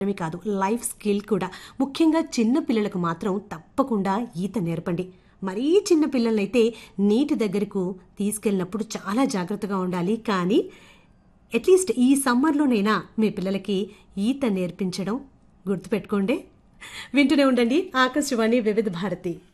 కాదు, life skill కూడా. ముఖ్యంగా చిన్న పిల్లలకు మాత్రం తప్పకుండా ఈత నేర్పండి. మరీ చిన్న పిల్లలైతే నీటి దగ్గరకు తీసుకెళ్ళినప్పుడు చాలా జాగ్రత్తగా ఉండాలి. కానీ అట్లీస్ట్ ఈ సమ్మర్లోనైనా మీ పిల్లలకి ఈత నేర్పించడం గుర్తుపెట్టుకోండి. వింటూనే ఉండండి ఆకాశవాణి వివిధ భారతి.